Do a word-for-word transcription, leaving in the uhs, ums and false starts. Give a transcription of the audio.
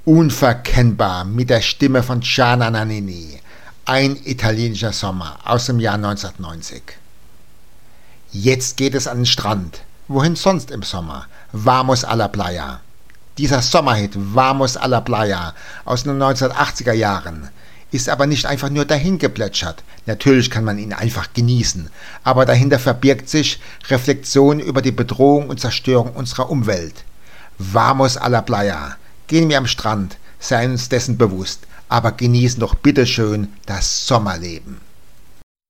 Unverkennbar mit der Stimme von Gianna Nannini. Ein italienischer Sommer aus dem Jahr neunzehnhundertneunzig. Jetzt geht es an den Strand. Wohin sonst im Sommer? Vamos a la Playa. Dieser Sommerhit Vamos a la Playa aus den neunzehnhundertachtziger Jahren ist aber nicht einfach nur dahingeplätschert. Natürlich kann man ihn einfach genießen, aber dahinter verbirgt sich Reflexion über die Bedrohung und Zerstörung unserer Umwelt. Vamos a la Playa. Gehen wir am Strand, seien uns dessen bewusst, aber genießen doch bitteschön das Sommerleben.